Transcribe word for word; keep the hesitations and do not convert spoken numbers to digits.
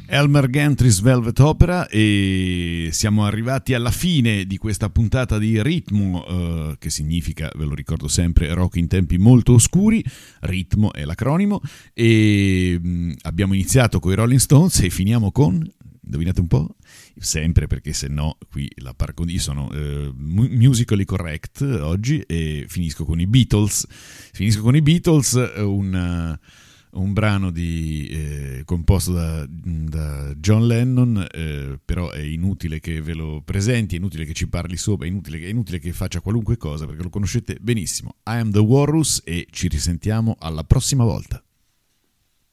Elmer Gantry's Velvet Opera, e siamo arrivati alla fine di questa puntata di Ritmo, eh, che significa, ve lo ricordo sempre, rock in tempi molto oscuri. Ritmo è l'acronimo, e mh, abbiamo iniziato con i Rolling Stones e finiamo con, indovinate un po'? Sempre, perché se no qui la par condicio, io sono eh, musically correct oggi, e finisco con i Beatles. Finisco con i Beatles, un... un brano di, eh, composto da, da John Lennon, eh, però è inutile che ve lo presenti, è inutile che ci parli sopra, è inutile, è inutile che faccia qualunque cosa, perché lo conoscete benissimo. I Am The Walrus, e ci risentiamo alla prossima volta.